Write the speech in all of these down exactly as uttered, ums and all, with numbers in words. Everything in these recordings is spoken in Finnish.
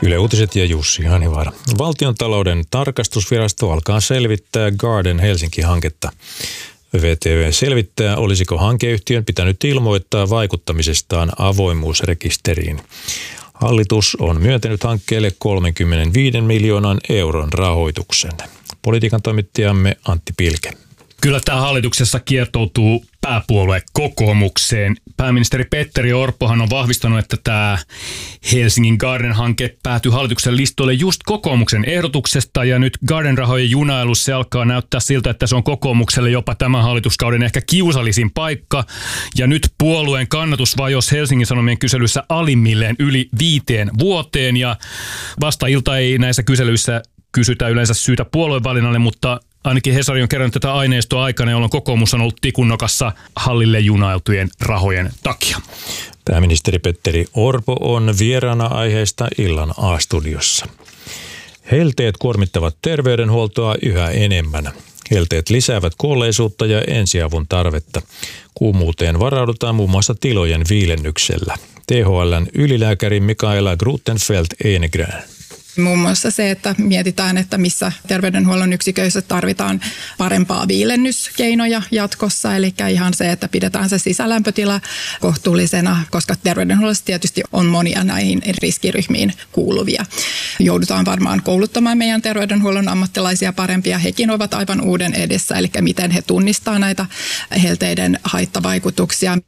Yle Uutiset ja Jussi Hanivaara. Valtiontalouden tarkastusvirasto alkaa selvittää Garden Helsinki-hanketta. V T V selvittää, olisiko hankeyhtiön pitänyt ilmoittaa vaikuttamisestaan avoimuusrekisteriin. Hallitus on myöntänyt hankkeelle kolmekymmentäviisi miljoonan euron rahoituksen. Politiikan toimittajamme Antti Pilke. Kyllä tämä hallituksessa kiertoutuu pääpuolue kokoomukseen. Pääministeri Petteri Orpohan on vahvistanut, että tämä Helsingin Garden-hanke päätyy hallituksen listoille just kokoomuksen ehdotuksesta. Ja nyt Garden-rahojen junailussa se alkaa näyttää siltä, että se on kokoomukselle jopa tämän hallituskauden ehkä kiusallisin paikka. Ja nyt puolueen kannatus vajosi Helsingin Sanomien kyselyssä alimmilleen yli viiteen vuoteen. Ja vasta ilta ei näissä kyselyissä kysytä yleensä syytä puoluevalinnalle, mutta ainakin Hesari on kerännyt tätä aineistoa aikana, jolloin kokoomus on ollut tikunnokassa hallille junailtujen rahojen takia. Pääministeri Petteri Orpo on vieraana aiheesta illan A-studiossa. Helteet kuormittavat terveydenhuoltoa yhä enemmän. Helteet lisäävät kuolleisuutta ja ensiavun tarvetta. Kuumuuteen varaudutaan muun muassa tilojen viilennyksellä. T H L:n ylilääkäri Mikaela Gruttenfeldt-Enegren. Muun muassa se, että mietitään, että missä terveydenhuollon yksiköissä tarvitaan parempaa viilennyskeinoja jatkossa. Eli ihan se, että pidetään se sisälämpötila kohtuullisena, koska terveydenhuollossa tietysti on monia näihin riskiryhmiin kuuluvia. Joudutaan varmaan kouluttamaan meidän terveydenhuollon ammattilaisia parempia. Hekin ovat aivan uuden edessä, eli miten he tunnistaa näitä helteiden haittavaikutuksia.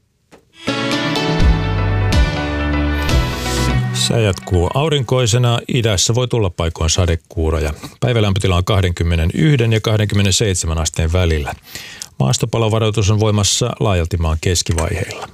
Sää jatkuu aurinkoisena. Idässä voi tulla paikoin sadekuuroja. Päivälämpötila on kaksikymmentäyksi ja kaksikymmentäseitsemän asteen välillä. Maastopalovaroitus on voimassa laajalti maan keskivaiheilla.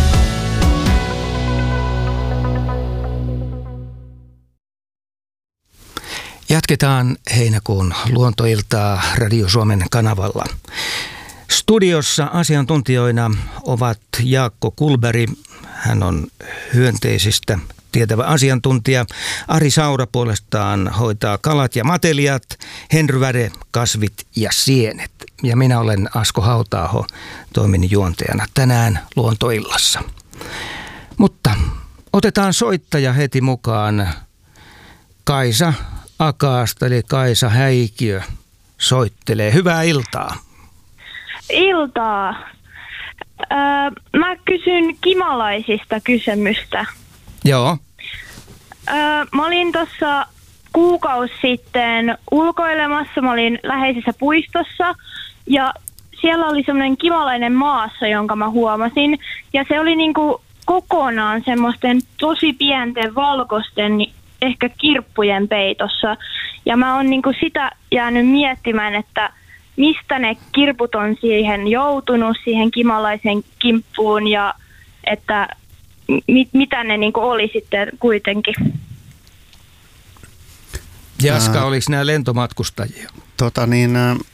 Jatketaan heinäkuun luontoiltaa Radio Suomen kanavalla. Studiossa asiantuntijoina ovat Jaakko Kulberi, hän on hyönteisistä tietävä asiantuntija. Ari Saura puolestaan hoitaa kalat ja matelijat, Henry Väre kasvit ja sienet. Ja minä olen Asko Hauta-aho, toimin juontajana tänään luontoillassa. Mutta otetaan soittaja heti mukaan. Kaisa Akaasta eli Kaisa Häikiö soittelee. Hyvää iltaa. Iltaa. Öö, mä kysyn kimalaisista kysymystä. Joo. Öö, mä olin tuossa kuukausi sitten ulkoilemassa, mä olin läheisessä puistossa ja siellä oli semmoinen kimalainen maassa, jonka mä huomasin. Ja se oli niinku kokonaan semmoisten tosi pienten valkoisten, ehkä kirppujen peitossa. Ja mä oon niinku sitä jäänyt miettimään, että mistä ne kirput on siihen joutunut, siihen kimalaisen kimppuun ja että mit, mitä ne niinku oli sitten kuitenkin. Jaska, oliko nämä lentomatkustajia? Tota niin,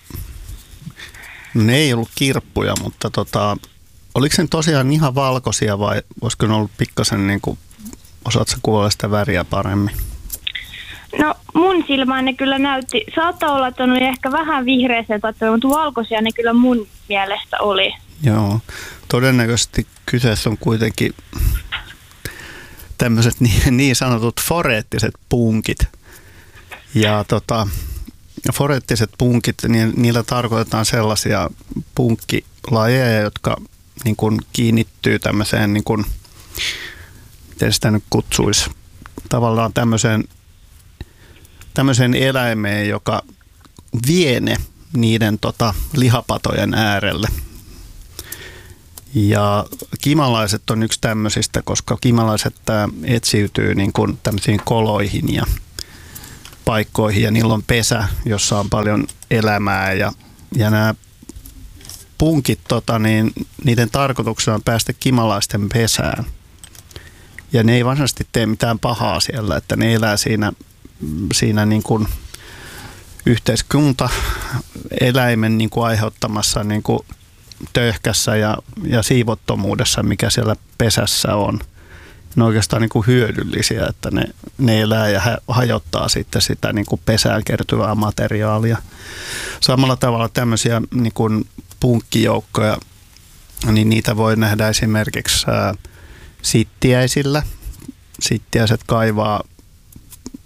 ne ei ollut kirppuja, mutta tota, oliko ne tosiaan ihan valkoisia vai olisiko ne ollut pikkasen, niin kuin, osaatko kuulla sitä väriä paremmin? No mun silmään ne kyllä näytti, saattaa olla, että on ehkä vähän vihreässä, mutta valkoisia ne kyllä mun mielestä oli. Joo, todennäköisesti kyseessä on kuitenkin tämmöiset niin, niin sanotut foreettiset punkit. Ja tota, foreettiset punkit, niin niillä tarkoitetaan sellaisia punkkilajeja, jotka niin kuin kiinnittyy tämmöiseen, niin kuin, miten sitä nyt kutsuisi, tavallaan tämmöiseen tämmöiseen eläimeen, joka vie ne niiden tota, lihapatojen äärelle. Ja kimalaiset on yksi tämmöisistä, koska kimalaiset tää etsiytyy niin kuin tämmöisiin koloihin ja paikkoihin ja niillä on pesä, jossa on paljon elämää ja, ja nämä punkit, tota, niin, niiden tarkoituksena on päästä kimalaisten pesään. Ja ne ei varsinaisesti tee mitään pahaa siellä, että ne elää siinä siinä niin kuin yhteiskunta eläimen niin kuin aiheuttamassa niin kuin töyhkässä ja, ja siivottomuudessa, mikä siellä pesässä on. Ne on oikeastaan niin kuin hyödyllisiä, että ne, ne elää ja hajottaa sitten sitä niin kuin pesään kertyvää materiaalia. Samalla tavalla tämmöisiä niin kuin punkkijoukkoja, niin niitä voi nähdä esimerkiksi ää, sittiäisillä. Sittiäiset kaivaa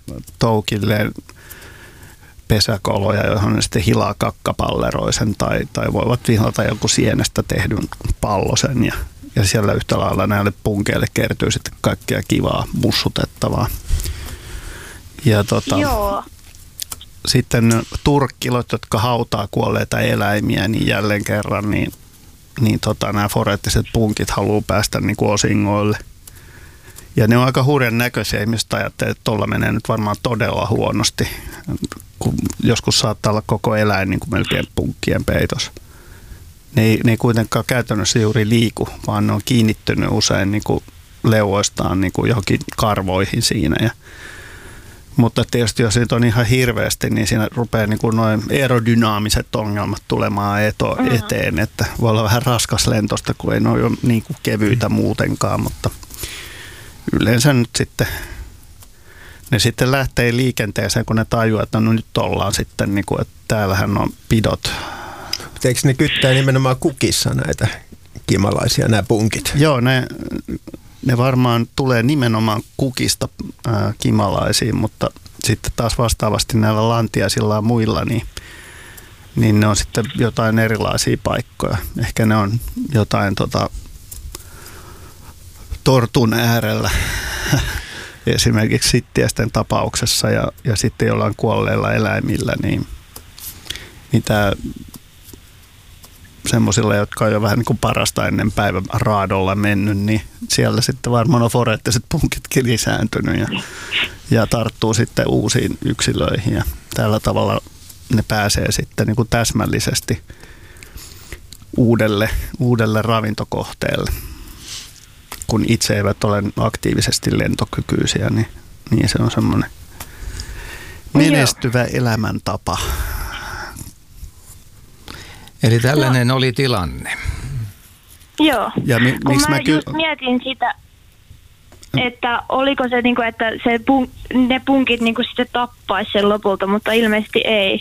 toukilleen pesäkoloja, johon ne sitten hilaa kakkapalleroisen tai, tai voivat vihlata joku sienestä tehdyn pallosen ja, ja siellä yhtä lailla näille punkeille kertyy sitten kaikkea kivaa mussutettavaa. Ja tota, Joo. sitten turkkilot, jotka hautaa kuolleita eläimiä, niin jälleen kerran niin, niin tota, nämä foreettiset punkit haluaa päästä niin kuin osingoille. Ja ne on aika hurjan näköisiä. Ihmiset ajattelee, että tuolla menee nyt varmaan todella huonosti, kun joskus saattaa olla koko eläin niin kuin melkein punkkien peitos. Ne ei, ne ei kuitenkaan käytännössä juuri liiku, vaan ne on kiinnittynyt usein niin kuin leuoistaan niin kuin johonkin karvoihin siinä. Ja, mutta tietysti jos niitä on ihan hirveästi, niin siinä rupeaa niin kuin noin aerodynaamiset ongelmat tulemaan eto, eteen. Että voi olla vähän raskas lentosta, kun ei ne ole niin kuin kevyitä muutenkaan, mutta yleensä nyt sitten ne sitten lähtee liikenteeseen, kun ne tajuaa, että no nyt ollaan sitten, niin kuin, että täällähän on pidot. Eikö ne kyttää nimenomaan kukissa näitä kimalaisia, nämä punkit? Joo, ne, ne varmaan tulee nimenomaan kukista ää, kimalaisiin, mutta sitten taas vastaavasti näillä lantiaisilla ja muilla, niin, niin ne on sitten jotain erilaisia paikkoja. Ehkä ne on jotain tota, tortun äärellä. Esimerkiksi sittiäisten tapauksessa ja, ja sitten jollain kuolleilla eläimillä, niin, niin tämä semmoisilla, jotka on jo vähän niin kuin parasta ennen päivän raadolla mennyt, niin siellä sitten varmaan on foreettiset punkitkin lisääntynyt ja, ja tarttuu sitten uusiin yksilöihin ja tällä tavalla ne pääsee sitten niin kuin täsmällisesti uudelle, uudelle ravintokohteelle. Kun itse eivät ole aktiivisesti lentokykyisiä, niin, niin se on semmoinen menestyvä elämäntapa. Eli tällainen no. oli tilanne. Joo, ja mi- kun mä, mä ky- just mietin sitä, että oliko se, niinku, että se punk- ne punkit niinku sitten tappaisi sen lopulta, mutta ilmeisesti ei.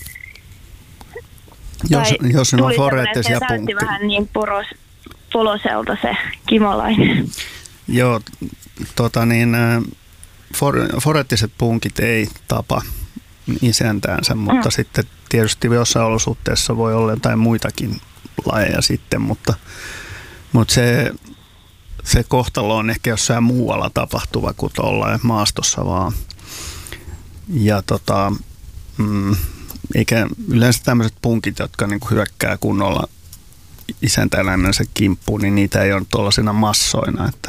Jos, jos ne on tuli foreettisia se punkkeja. näytti vähän niin poros, poloselta se kimalainen. Joo, tota niin, for, foreettiset punkit ei tapa isäntäänsä, mutta mm. sitten tietysti jossain olosuhteessa voi olla jotain muitakin lajeja sitten, mutta, mutta se, se kohtalo on ehkä jossain muualla tapahtuva kuin tuolla maastossa vaan. Ja tota, mm, eikä yleensä tämmöiset punkit, jotka niinku hyökkää kunnolla isäntäeläimensä kimppuun, niin niitä ei ole tuollaisina massoina, että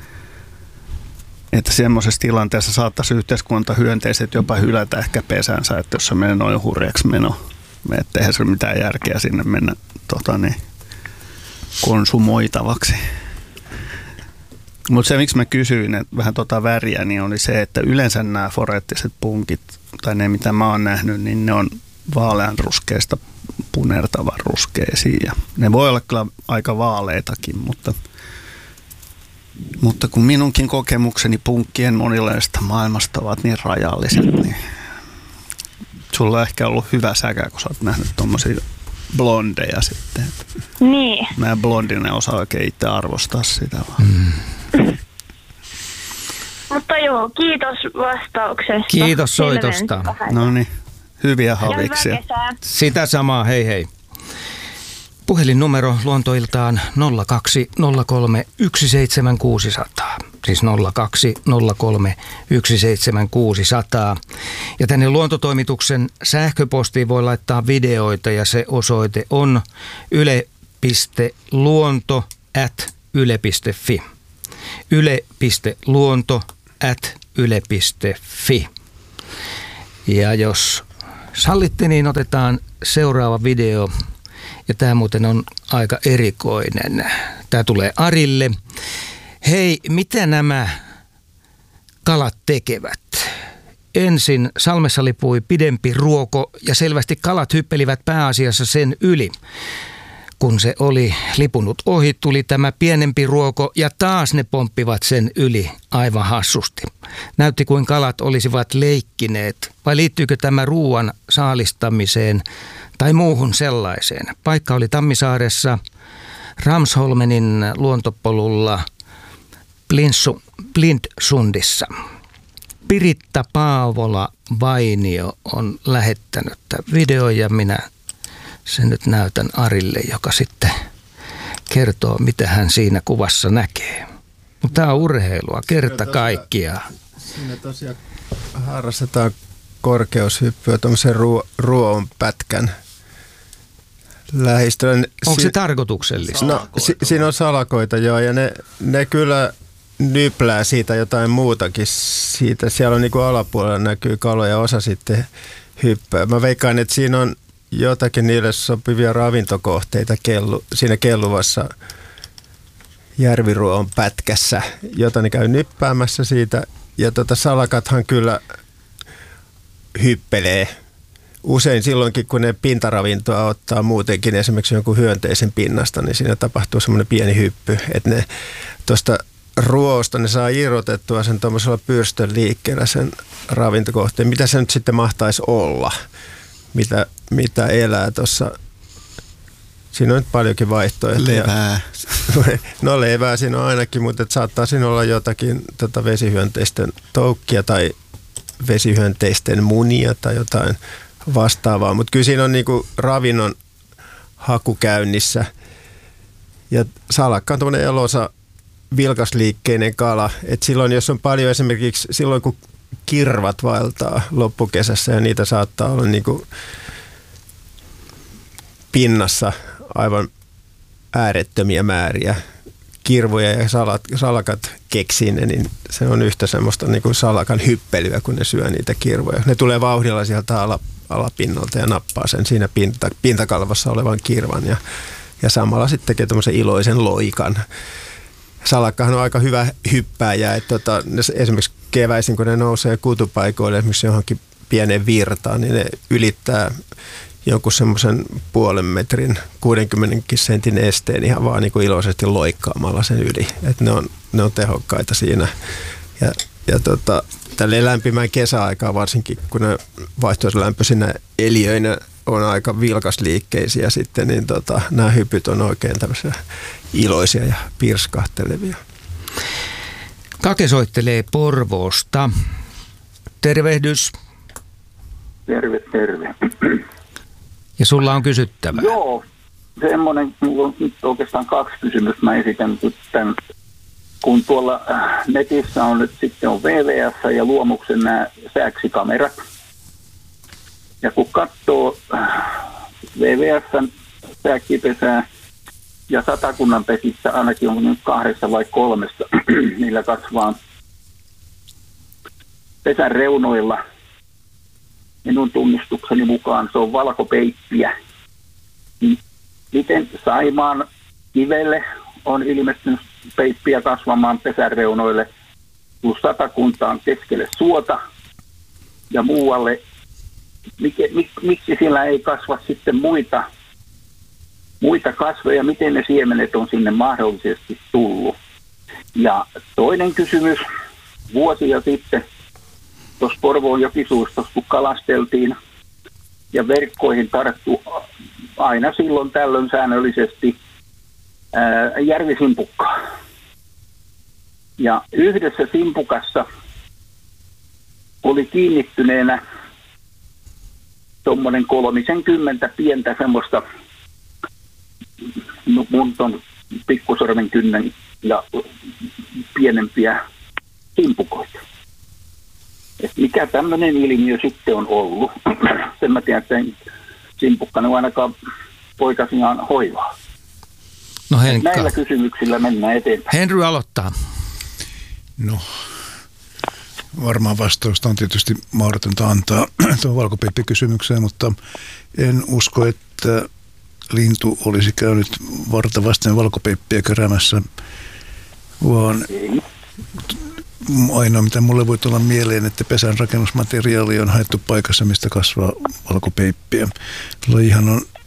Että semmoisessa tilanteessa saattaisi yhteiskunta hyönteiset jopa hylätä ehkä pesänsä, että jos se menee noin hurjaksi meno, että eihän se ole mitään järkeä sinne mennä tota, niin, konsumoitavaksi. Mutta se, miksi mä kysyin että vähän tota väriä, niin oli se, että yleensä nämä foreettiset punkit, tai ne mitä mä oon nähnyt, niin ne on vaaleanruskeista punertavan ruskeisia. Ja ne voi olla kyllä aika vaaleitakin, mutta Mutta kun minunkin kokemukseni punkkien monilaisesta maailmasta ovat niin rajalliset, niin sulla on ehkä ollut hyvä säkä, kun sä oot nähnyt tommosia blondeja sitten. Niin. Mä en blondina osaa oikein itse arvostaa sitä vaan. Mm. Mutta joo, kiitos vastauksesta. Kiitos soitosta. No niin, hyviä haviksia. Ja hyvää kesää. Sitä samaa, hei hei. Puhelinnumero luontoiltaan nolla kaksi nolla kolme yksi seitsemän kuusi nolla nolla, siis nolla kaksi nolla kolme yksi seitsemän kuusi nolla nolla. Ja tänne luontotoimituksen sähköpostiin voi laittaa videoita ja se osoite on yle.luonto at yle piste fi. yle.luonto at yle piste fi. Ja jos sallitte, niin otetaan seuraava video. Ja tämä muuten on aika erikoinen. Tämä tulee Arille. Hei, mitä nämä kalat tekevät? Ensin salmessa lipui pidempi ruoko ja selvästi kalat hyppelivät pääasiassa sen yli. Kun se oli lipunut ohi, tuli tämä pienempi ruoko ja taas ne pomppivat sen yli aivan hassusti. Näytti kuin kalat olisivat leikkineet, vai liittyykö tämä ruuan saalistamiseen tai muuhun sellaiseen? Paikka oli Tammisaaressa Ramsholmenin luontopolulla Blindsundissa. Piritta Paavola Vainio on lähettänyt tämän videon ja minä sen nyt näytän Arille, joka sitten kertoo, mitä hän siinä kuvassa näkee. Mutta tämä on urheilua, kerta kaikkiaan. Siinä tosiaan harrastetaan korkeushyppyä tuommoisen ruo- ruoon pätkän lähistöllä. Onko si- se tarkoituksellista? No, si- siinä on salakoita, joo, ja ne, ne kyllä nyplää siitä jotain muutakin. Siitä. Siellä on niin kuin alapuolella näkyy kaloja, osa sitten hyppää. Mä veikkaan, että siinä on jotakin niille sopivia ravintokohteita kellu, siinä kelluvassa järviruoon pätkässä, jota ne käy nyppäämässä siitä. Ja tota salakathan kyllä hyppelee usein silloinkin, kun ne pintaravintoa ottaa muutenkin esimerkiksi jonkun hyönteisen pinnasta, niin siinä tapahtuu semmoinen pieni hyppy, että ne tuosta ruoasta ne saa irrotettua sen tuommoisella pyrstön liikkeellä sen ravintokohteen. Mitä se nyt sitten mahtaisi olla? Mitä, mitä elää tuossa? Siinä on nyt paljonkin vaihtoehtoja. Levää. No levää siinä on ainakin, mutta saattaa siinä olla jotakin tota vesihyönteisten toukkia tai vesihyönteisten munia tai jotain vastaavaa. Mutta kyllä siinä on niinku ravinnon haku käynnissä. Ja salakka on tuommoinen elosa vilkasliikkeinen kala. Et silloin, jos on paljon esimerkiksi silloin, kun kirvat vaeltaa loppukesässä ja niitä saattaa olla niinku pinnassa aivan äärettömiä määriä kirvoja ja salat, salakat keksii ne, niin se on yhtä semmoista niin kuin salakan hyppelyä, kun ne syö niitä kirvoja. Ne tulee vauhdilla sieltä ala, alapinnalta ja nappaa sen siinä pinta, pintakalvassa olevan kirvan ja, ja samalla sitten tekee tämmöisen iloisen loikan. Salakkahan on aika hyvä hyppääjä, että tota, esimerkiksi keväisin, kun ne nousee kutupaikoille esimerkiksi johonkin pieneen virtaan, niin ne ylittää jonkun semmoisen puolen metrin, kuudenkymmenen sentin esteen ihan vaan niin kuin iloisesti loikkaamalla sen yli. Että ne on, ne on tehokkaita siinä. Ja, ja tota, tälle lämpimään kesäaikaan varsinkin, kun ne vaihtoehtolämpöisinä eliöinä on aika vilkasliikkeisiä sitten, niin tota, nämä hypyt on oikein tämmöisiä iloisia ja pirskahtelevia. Kake soittelee Porvoosta. Tervehdys. Terve, terve. Ja sulla on kysyttävää. Joo, semmoinen, nyt oikeastaan kaksi kysymystä mä esitän tämän, kun tuolla netissä on nyt sitten on W W F ja Luomuksen nämä sääksikamerat. Ja kun katsoo W W F:n sääkkipesää ja Satakunnan pesissä ainakin on nyt kahdessa vai kolmessa, niillä kasvaa pesän reunoilla. Minun tunnistukseni mukaan se on valkopeippiä. Miten Saimaan kivelle on ilmestynyt peippiä kasvamaan pesäreunoille, kun Satakuntaan keskelle suota ja muualle. Mik, mik, miksi siellä ei kasva sitten muita, muita kasveja, miten ne siemenet on sinne mahdollisesti tullut? Ja toinen kysymys, vuosia sitten tuossa Porvoon jokisuistossa, kun kalasteltiin ja verkkoihin tarttui aina silloin tällöin säännöllisesti ää, järvisimpukkaa. Ja yhdessä simpukassa oli kiinnittyneenä tuommoinen kolmisen kymmentä pientä semmoista mun ton pikkusormen kynnen ja pienempiä simpukoita. Et mikä tämmöinen ilmiö sitten on ollut? Sen mä tiedän, että simpukka on ainakaan poikasiaan hoivaa. No Henkka. Näillä kysymyksillä mennään eteenpäin. Henry aloittaa. No, varmaan vastausta on tietysti mahdotonta antaa tuon valkopeippi-kysymykseen, mutta en usko, että lintu olisi käynyt varta vasten valkopeippiä keräämässä, vaan ainoa, mitä mulle voi tulla mieleen, että pesän rakennusmateriaali on haettu paikassa, mistä kasvaa valkopeippiä. Lajihan on